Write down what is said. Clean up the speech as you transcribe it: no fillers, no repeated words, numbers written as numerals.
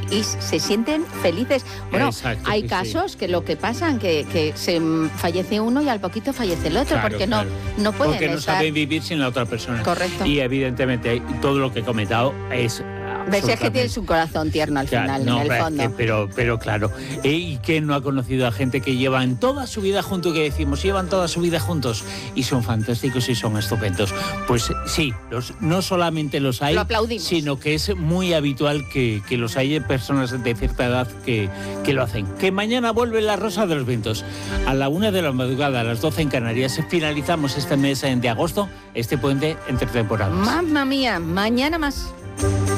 y se sienten felices. Bueno, Exacto, hay sí, casos que lo que pasa que se fallece uno y al poquito fallece el otro, Claro, porque claro. no pueden Porque no estar... saben vivir sin la otra persona. Correcto. Y evidentemente todo lo que he comentado es... Ves, es que tienes un corazón tierno al final, no, en el fondo. pero claro. ¿Y quién no ha conocido a gente que llevan toda su vida juntos, que decimos, llevan toda su vida juntos y son fantásticos y son estupendos? Pues sí, no solamente los hay, Lo aplaudimos. sino que es muy habitual que los hay personas de cierta edad que lo hacen. Que mañana vuelve la Rosa de los Vientos. A la 1 de la madrugada, a las 12 en Canarias, finalizamos este mes de agosto, este puente entre temporadas. Mamma mía, mañana más.